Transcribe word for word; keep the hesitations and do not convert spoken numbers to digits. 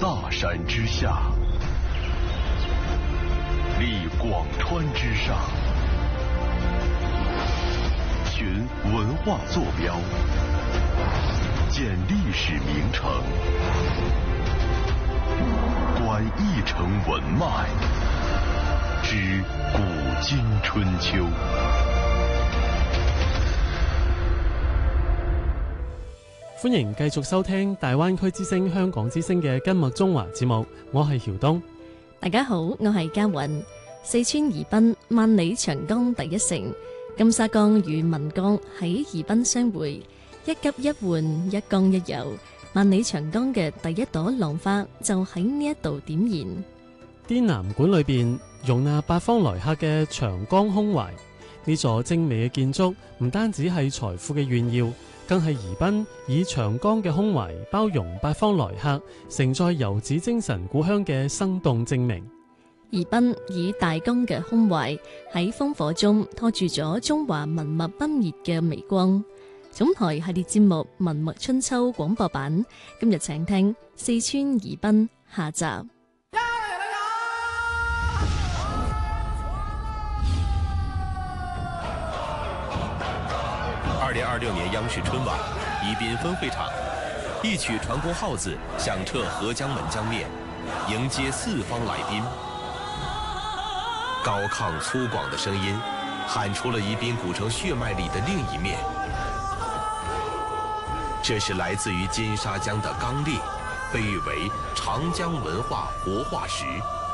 大山之下，立广川之上，寻文化坐标，建历史名城，观一城文脉，知古今春秋。 歡迎繼續收聽大灣區之聲香港之聲嘅今日中華節目，我係曉東。 大家好，我係嘉韻。四川宜賓萬里長江第一城，金沙江與岷江喺宜賓相會，一急一緩，一江一游，萬里長江嘅第一朵浪花就喺呢一度點燃。滇南館裏邊容納八方來客嘅長江胸懷，呢座精美嘅建築唔單止係財富嘅炫耀，更係宜賓以長江嘅胸懷包容八方來客，承載遊子精神故鄉嘅生動證明。宜賓以大江嘅胸懷喺烽火中拖住咗中華文物不滅嘅微光。總台系列節目《文物春秋》廣播版，今日請聽四川宜賓下集。 二零二六年央視春晚，宜賓分會場，一曲傳國號子響徹合江門江面，迎接四方來賓。高亢粗獷的聲音，喊出了宜賓古城血脈裏的另一面。這是來自於金沙江的剛烈，被譽為長江文化活化石。